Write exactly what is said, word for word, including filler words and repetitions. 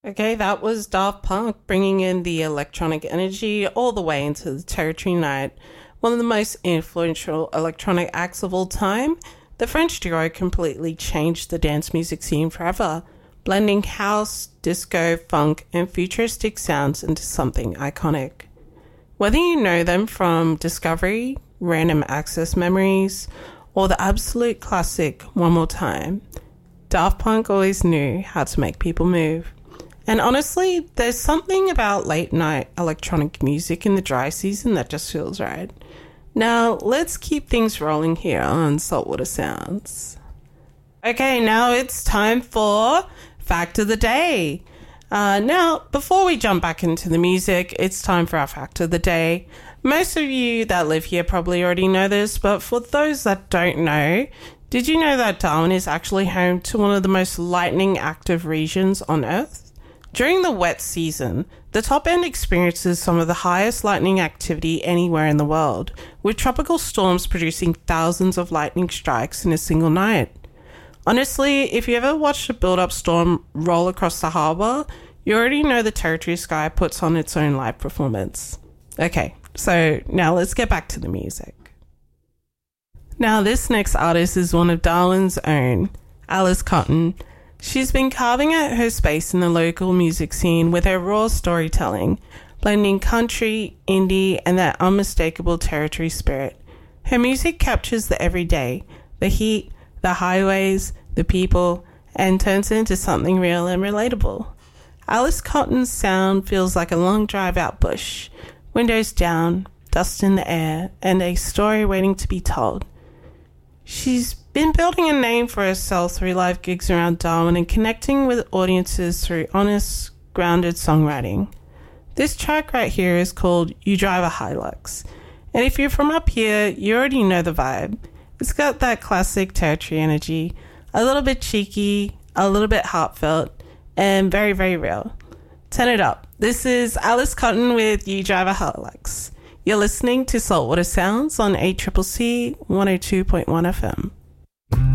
Okay, that was Daft Punk bringing in the electronic energy all the way into the Territory Night. One of the most influential electronic acts of all time, the French duo completely changed the dance music scene forever, blending house, disco, funk, and futuristic sounds into something iconic. Whether you know them from Discovery, Random Access Memories, or the absolute classic One More Time, Daft Punk always knew how to make people move. And honestly, there's something about late night electronic music in the dry season that just feels right. Now, let's keep things rolling here on Saltwater Sounds. Okay, now it's time for Fact of the Day. Uh, now, before we jump back into the music, it's time for our Fact of the Day. Most of you that live here probably already know this, but for those that don't know, did you know that Darwin is actually home to one of the most lightning active regions on Earth? During the wet season, the top end experiences some of the highest lightning activity anywhere in the world, with tropical storms producing thousands of lightning strikes in a single night. Honestly, if you ever watched a build-up storm roll across the harbour, you already know the Territory Sky puts on its own live performance. Okay, so now let's get back to the music. Now this next artist is one of Darwin's own, Alice Cotton. She's been carving out her space in the local music scene with her raw storytelling, blending country, indie, and that unmistakable Territory spirit. Her music captures the everyday, the heat, the highways, the people, and turns it into something real and relatable. Alice Cotton's sound feels like a long drive out bush, windows down, dust in the air, and a story waiting to be told. She's been building a name for herself through live gigs around Darwin and connecting with audiences through honest, grounded songwriting. This track right here is called You Drive a Hilux, and if you're from up here, you already know the vibe. It's got that classic Territory energy, a little bit cheeky, a little bit heartfelt, and very, very real. Turn it up. This is Alice Cotton with You Drive a Hilux. You're listening to Saltwater Sounds on A C C C one oh two point one F M.